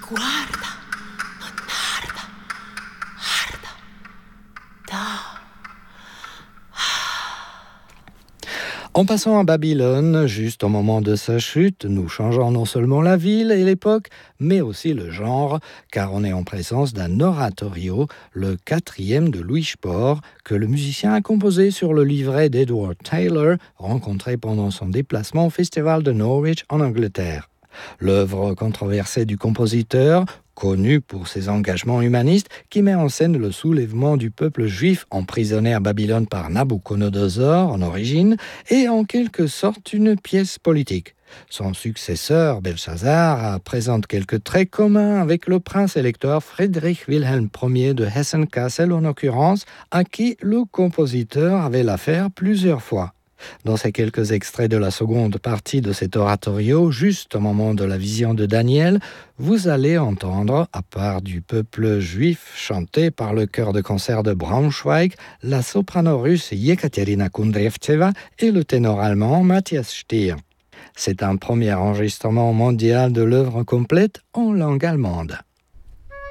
guarda, non tarda, arda, da. En passant à Babylone, juste au moment de sa chute, nous changeons non seulement la ville et l'époque, mais aussi le genre, car on est en présence d'un oratorio, le 4e de Louis Spohr, que le musicien a composé sur le livret d'Edward Taylor, rencontré pendant son déplacement au Festival de Norwich en Angleterre. L'œuvre controversée du compositeur, connu pour ses engagements humanistes, qui met en scène le soulèvement du peuple juif emprisonné à Babylone par Nabuchodonosor en origine, est en quelque sorte une pièce politique. Son successeur, Belshazzar, présente quelques traits communs avec le prince-électeur Friedrich Wilhelm Ier de Hessen-Kassel en l'occurrence, à qui le compositeur avait l'affaire plusieurs fois. Dans ces quelques extraits de la seconde partie de cet oratorio, juste au moment de la vision de Daniel, vous allez entendre, à part du peuple juif chanté par le chœur de concert de Braunschweig, la soprano russe Yekaterina Kundryevtseva et le ténor allemand Matthias Stier. C'est un premier enregistrement mondial de l'œuvre complète en langue allemande.